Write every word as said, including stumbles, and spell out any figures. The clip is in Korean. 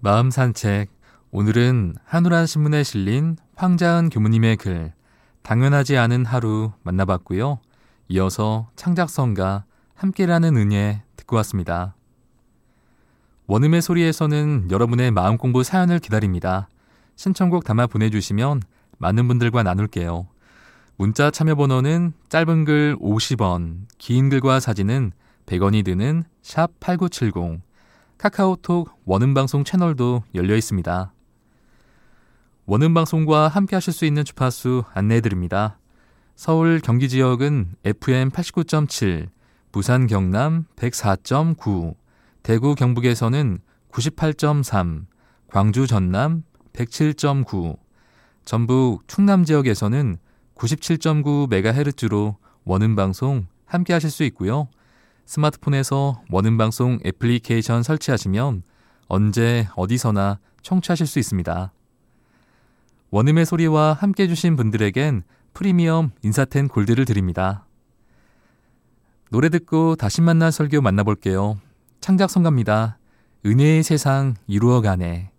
마음 산책. 오늘은 한우란 신문에 실린 황자은 교무님의 글 당연하지 않은 하루 만나봤고요. 이어서 창작성가 함께라는 은혜 듣고 왔습니다. 원음의 소리에서는 여러분의 마음 공부 사연을 기다립니다. 신청곡 담아 보내주시면 많은 분들과 나눌게요. 문자 참여 번호는 짧은 글 오십 원, 긴 글과 사진은 백 원이 드는 샵 팔구칠공, 카카오톡 원음방송 채널도 열려 있습니다. 원음방송과 함께 하실 수 있는 주파수 안내해드립니다. 서울 경기 지역은 에프엠 팔십구 점 칠, 부산 경남 백사 점 구, 대구 경북에서는 구십팔 점 삼, 광주 전남 백칠 점 구, 전북 충남 지역에서는 구십칠 점 구 메가헤르츠로 원음방송 함께 하실 수 있고요. 스마트폰에서 원음방송 애플리케이션 설치하시면 언제 어디서나 청취하실 수 있습니다. 원음의 소리와 함께 해주신 분들에겐 프리미엄 인사텐 골드를 드립니다. 노래 듣고 다시 만날 설교 만나볼게요. 창작성가입니다. 은혜의 세상 이루어가네.